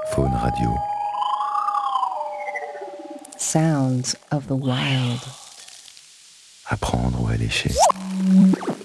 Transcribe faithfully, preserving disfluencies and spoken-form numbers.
Faune Radio. Sounds of the wild. Apprendre ou allécher.